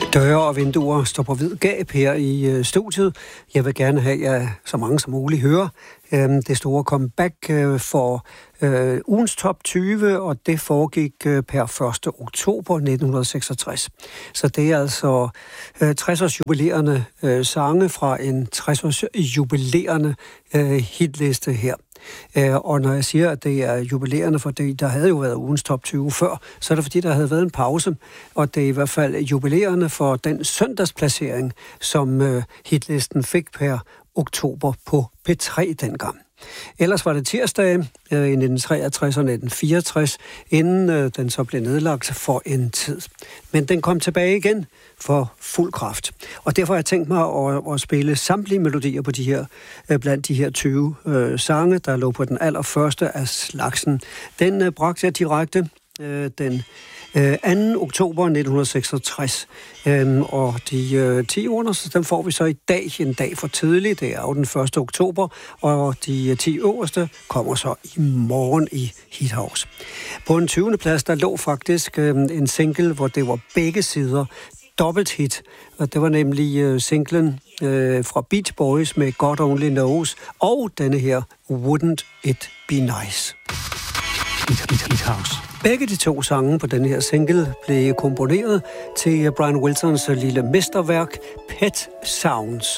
Døre og vinduer står på vid gab her i studiet. Jeg vil gerne have, at så mange som muligt hører det store comeback for ugens top 20, og det foregik per 1. oktober 1966. Så det er altså 60-års jubilerende sange fra en 60-års jubilerende hitliste her. Og når jeg siger, at det er jubilerende, fordi der havde jo været ugens top 20 før, så er det fordi, der havde været en pause, og det er i hvert fald jubilerende for den søndagsplacering, som hitlisten fik per oktober på P3 dengang. Ellers var det tirsdag i 1963 og 1964, inden den så blev nedlagt for en tid. Men den kom tilbage igen for fuld kraft. Og derfor har jeg tænkt mig at spille samtlige melodier på blandt de her 20 sange, der lå på den allerførste af slagsen. Den bragte jeg direkte den 2. oktober 1966. Og de 10 under, dem får vi så i dag, en dag for tidligt. Det er jo den 1. oktober, og de 10 øverste kommer så i morgen i Hit House. På en 20. plads, der lå faktisk en single, hvor det var begge sider dobbelt hit. Og det var nemlig singlen fra Beach Boys med God Only Knows, og denne her Wouldn't It Be Nice. Hit House. Begge de to sange på denne her single blev komponeret til Brian Wilsons lille mesterværk Pet Sounds.